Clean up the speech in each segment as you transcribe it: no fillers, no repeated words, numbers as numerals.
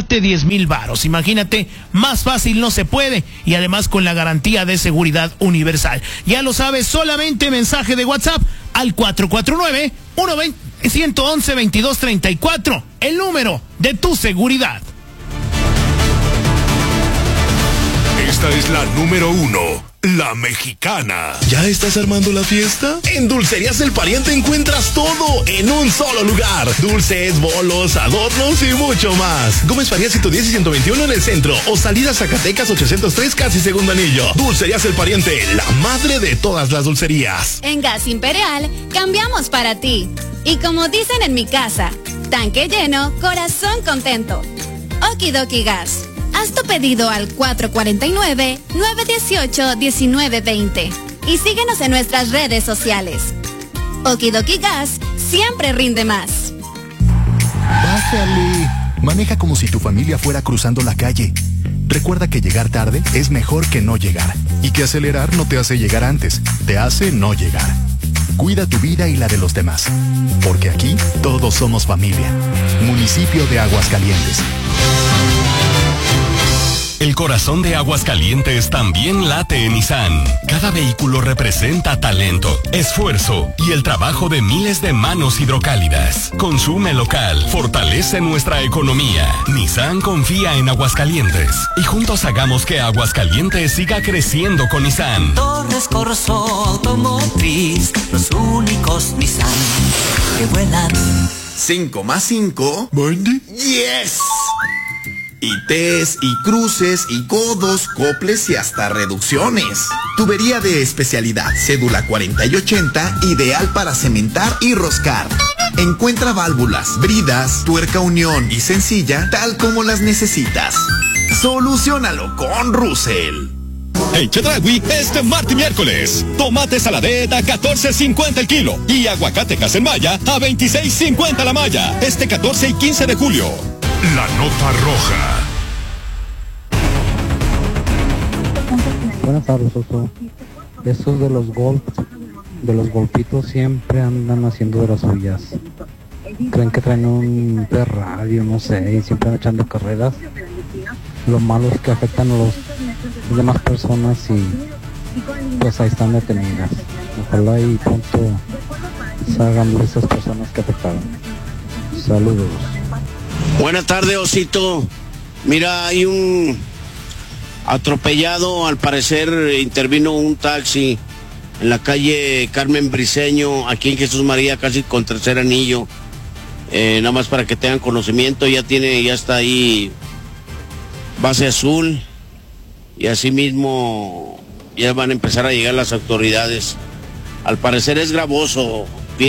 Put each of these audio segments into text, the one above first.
darte 10,000 varos. Imagínate, más fácil no se puede, y además con la garantía de seguridad universal. Ya lo sabes, solamente mensaje de WhatsApp al 449-111-2234, el número de tu seguridad. Esta es la número 1, La Mexicana. ¿Ya estás armando la fiesta? En Dulcerías El Pariente encuentras todo en un solo lugar. Dulces, bolos, adornos y mucho más. Gómez Farías 110 y 121 en el centro, o Salida Zacatecas 803 casi segundo anillo. Dulcerías El Pariente, la madre de todas las dulcerías. En Gas Imperial, cambiamos para ti. Y como dicen en mi casa, tanque lleno, corazón contento. Okidoki Gas. Haz tu pedido al 449-918-1920 y síguenos en nuestras redes sociales. Okidoki Gas siempre rinde más. Bájale. Maneja como si tu familia fuera cruzando la calle. Recuerda que llegar tarde es mejor que no llegar, y que acelerar no te hace llegar antes, te hace no llegar. Cuida tu vida y la de los demás, porque aquí todos somos familia. Municipio de Aguascalientes. El corazón de Aguascalientes también late en Nissan. Cada vehículo representa talento, esfuerzo y el trabajo de miles de manos hidrocálidas. Consume local, fortalece nuestra economía. Nissan confía en Aguascalientes y juntos hagamos que Aguascalientes siga creciendo con Nissan. Torres Corso Automotriz, los únicos Nissan que vuelan. 5 más 5. ¿Mandy? ¡Yes! Y T's, y cruces, y codos, coples y hasta reducciones. Tubería de especialidad, cédula 4080, ideal para cementar y roscar. Encuentra válvulas, bridas, tuerca unión y sencilla, tal como las necesitas. Soluciónalo con Russell. En Chedraui, este martes y miércoles, tomate saladeta a $14.50 el kilo y aguacate Casemaya a $26.50 la malla. Este 14 y 15 de julio. La nota roja. Buenas tardes, Oso. Esos de los golpitos siempre andan haciendo de las suyas. Creen que traen un Ferrari, no sé, y siempre andan echando carreras. Lo malo es que afectan a las demás personas y pues ahí están detenidas. Ojalá y pronto salgan de esas personas que afectaron. Saludos. Buenas tardes, Osito. Mira, hay un atropellado, al parecer intervino un taxi en la calle Carmen Briceño, aquí en Jesús María, casi con Tercer Anillo. Nada más para que tengan conocimiento, ya está ahí base azul, y así mismo ya van a empezar a llegar las autoridades. Al parecer es gravoso,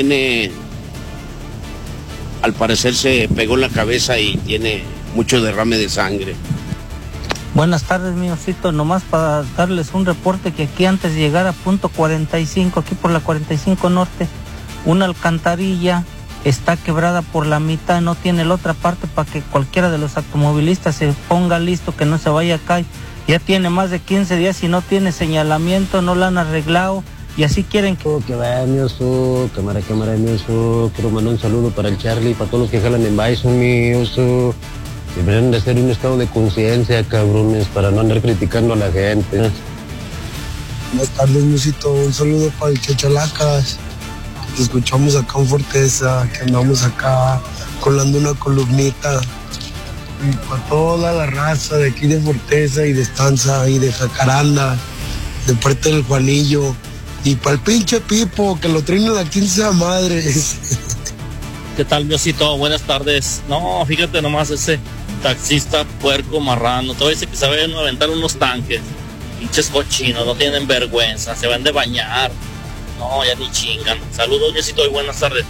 al parecer se pegó en la cabeza y tiene mucho derrame de sangre. Buenas tardes, mi Osito, nomás para darles un reporte que aquí antes de llegar a punto 45, aquí por la 45 Norte, una alcantarilla está quebrada por la mitad, no tiene la otra parte para que cualquiera de los automovilistas se ponga listo, que no se vaya a caer. Ya tiene más de 15 días y no tiene señalamiento, no la han arreglado. Y así quieren que vaya mi Oso, cámara mi Oso. Quiero mandar un saludo para el Charlie, para todos los que jalan en Bison, mi Oso. Deberían de hacer un estado de conciencia, cabrones, para no andar criticando a la gente. Buenas tardes, mi Osito. Un saludo para el Chachalacas. Te escuchamos acá en Forteza, que andamos acá colando una columnita. Y para toda la raza de aquí de Forteza y de Estanza y de Jacaranda, de parte del Juanillo. Y para el pinche Pipo, que lo traen a la 15 a madres. ¿Qué tal, mi Osito? Buenas tardes. No, fíjate nomás ese taxista puerco marrano. Todo dice que se vayan a aventar unos tanques. Pinches cochinos, no tienen vergüenza. Se van de bañar. No, ya ni chingan. Saludos, mi Osito, y buenas tardes.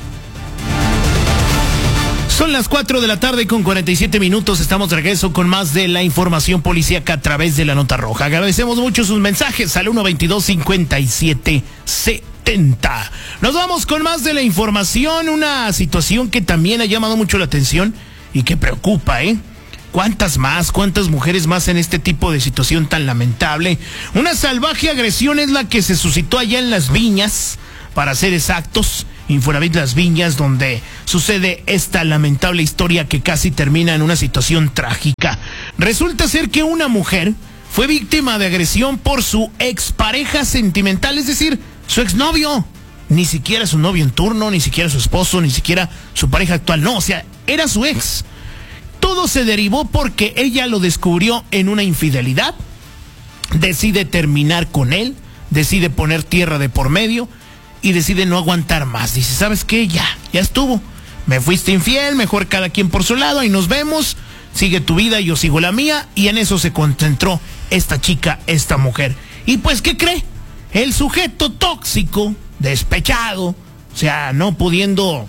Son las 4 de la tarde con 47 minutos. Estamos de regreso con más de la información policíaca a través de la nota roja. Agradecemos mucho sus mensajes al 122-5770. Nos vamos con más de la información. Una situación que también ha llamado mucho la atención y que preocupa, ¿eh? ¿Cuántas mujeres más en este tipo de situación tan lamentable? Una salvaje agresión es la que se suscitó allá en Las Viñas, para ser exactos, Infonavit Las Viñas, donde sucede esta lamentable historia que casi termina en una situación trágica. Resulta ser que una mujer fue víctima de agresión por su expareja sentimental, es decir, su exnovio. Ni siquiera su novio en turno, ni siquiera su esposo, ni siquiera su pareja actual, no, o sea, era su ex. Todo se derivó porque ella lo descubrió en una infidelidad, decide terminar con él, decide poner tierra de por medio y decide no aguantar más. Dice, ¿sabes qué? Ya estuvo. Me fuiste infiel, mejor cada quien por su lado, ahí nos vemos, sigue tu vida, yo sigo la mía, y en eso se concentró esta chica, esta mujer. Y pues, ¿qué cree? El sujeto tóxico, despechado, o sea, no pudiendo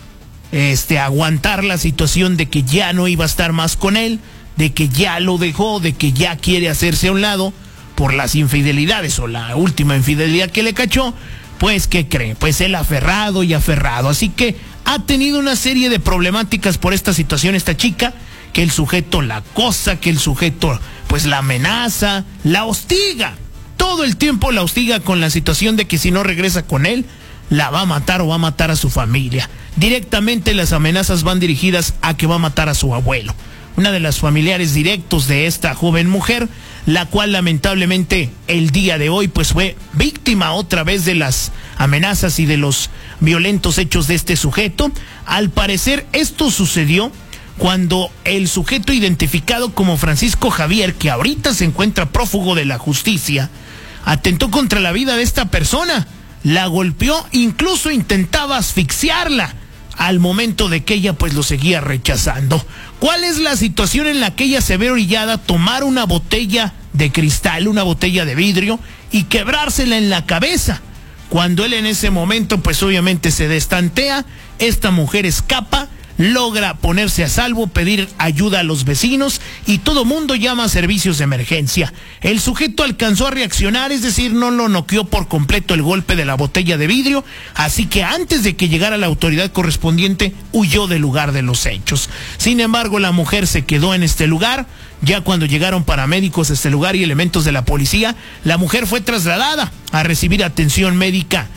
aguantar la situación de que ya no iba a estar más con él, de que ya lo dejó, de que ya quiere hacerse a un lado por las infidelidades o la última infidelidad que le cachó, pues ¿qué cree? Pues él aferrado y aferrado, así que ha tenido una serie de problemáticas por esta situación esta chica, que el sujeto la acosa, que el sujeto pues la amenaza, la hostiga, todo el tiempo la hostiga con la situación de que si no regresa con él, la va a matar o va a matar a su familia. Directamente las amenazas van dirigidas a que va a matar a su abuelo, una de las familiares directos de esta joven mujer, la cual lamentablemente el día de hoy pues fue víctima otra vez de las amenazas y de los violentos hechos de este sujeto. Al parecer esto sucedió cuando el sujeto identificado como Francisco Javier, que ahorita se encuentra prófugo de la justicia, atentó contra la vida de esta persona, la golpeó, incluso intentaba asfixiarla, al momento de que ella pues lo seguía rechazando. ¿Cuál es la situación en la que ella se ve orillada a tomar una botella de cristal, una botella de vidrio, y quebrársela en la cabeza? Cuando él en ese momento pues obviamente se destantea, esta mujer escapa, logra ponerse a salvo, pedir ayuda a los vecinos y todo mundo llama a servicios de emergencia. El sujeto alcanzó a reaccionar, es decir, no lo noqueó por completo el golpe de la botella de vidrio, así que antes de que llegara la autoridad correspondiente huyó del lugar de los hechos. Sin embargo, la mujer se quedó en este lugar. Ya cuando llegaron paramédicos a este lugar y elementos de la policía, la mujer fue trasladada a recibir atención médica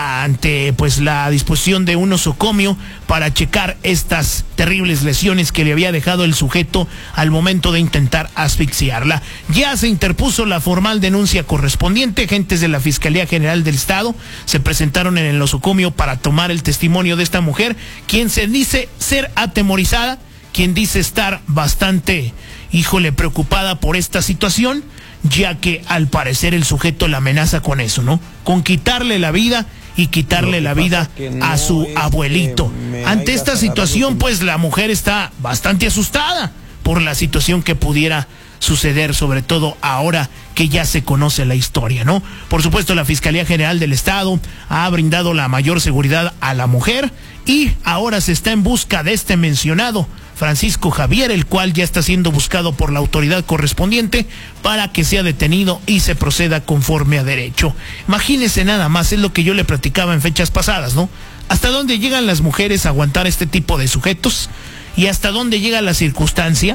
ante pues la disposición de un nosocomio para checar estas terribles lesiones que le había dejado el sujeto al momento de intentar asfixiarla. Ya se interpuso la formal denuncia correspondiente. Agentes de la Fiscalía General del Estado se presentaron en el nosocomio para tomar el testimonio de esta mujer, quien se dice ser atemorizada, quien dice estar bastante, preocupada por esta situación, ya que al parecer el sujeto la amenaza con eso, ¿no? Con quitarle la vida y quitarle la vida a su abuelito. Ante esta situación, pues la mujer está bastante asustada por la situación que pudiera suceder, sobre todo ahora que ya se conoce la historia, ¿no? Por supuesto, la Fiscalía General del Estado ha brindado la mayor seguridad a la mujer y ahora se está en busca de este mencionado Francisco Javier, el cual ya está siendo buscado por la autoridad correspondiente para que sea detenido y se proceda conforme a derecho. Imagínese nada más, es lo que yo le platicaba en fechas pasadas, ¿no? ¿Hasta dónde llegan las mujeres a aguantar este tipo de sujetos? ¿Y hasta dónde llega la circunstancia?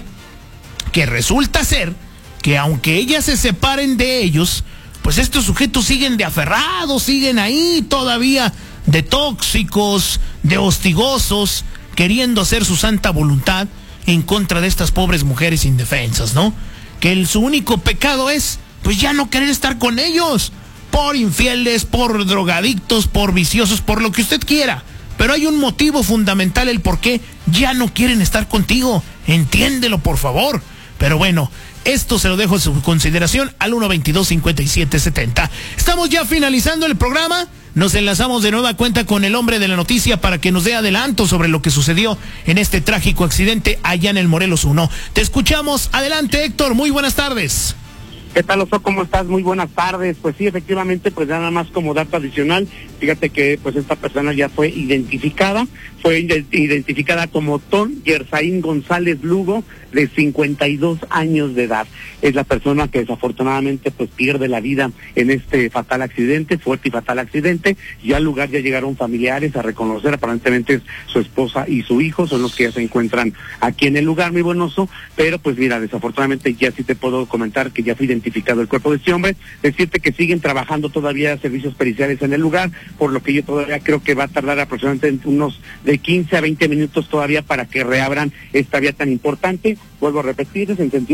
Que resulta ser que aunque ellas se separen de ellos, pues estos sujetos siguen de aferrados, siguen ahí todavía de tóxicos, de hostigosos, queriendo hacer su santa voluntad en contra de estas pobres mujeres indefensas, ¿no? Que su único pecado es, pues ya no querer estar con ellos, por infieles, por drogadictos, por viciosos, por lo que usted quiera. Pero hay un motivo fundamental el por qué ya no quieren estar contigo. Entiéndelo, por favor. Pero bueno, esto se lo dejo en su consideración al 122-5770. Estamos ya finalizando el programa. Nos enlazamos de nueva cuenta con el hombre de la noticia para que nos dé adelanto sobre lo que sucedió en este trágico accidente allá en el Morelos 1. Te escuchamos. Adelante, Héctor. Muy buenas tardes. ¿Qué tal, Oso? ¿Cómo estás? Muy buenas tardes. Pues sí, efectivamente, pues nada más como dato adicional, fíjate que pues esta persona ya fue identificada como Ton Yersaín González Lugo, de 52 años de edad. Es la persona que desafortunadamente pues pierde la vida en este fatal accidente, fuerte y fatal accidente. Ya al lugar ya llegaron familiares a reconocer, aparentemente su esposa y su hijo son los que ya se encuentran aquí en el lugar, mi buen Oso. Pero pues mira, desafortunadamente ya sí te puedo comentar que ya fue identificado el cuerpo de este hombre. Decirte que siguen trabajando todavía servicios periciales en el lugar por lo que yo todavía creo que va a tardar aproximadamente unos de 15 a 20 minutos todavía para que reabran esta vía tan importante. Vuelvo a repetir, en sentido